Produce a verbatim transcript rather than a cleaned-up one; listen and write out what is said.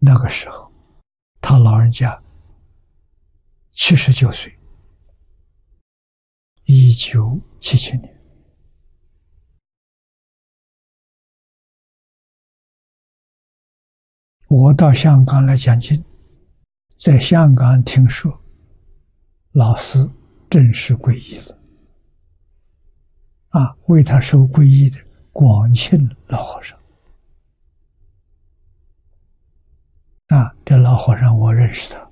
那个时候，他老人家七十九岁，一九七七年。我到香港来讲经，在香港听说老师正式皈依了，啊，为他受皈依的广庆老和尚，啊，这老和尚我认识他。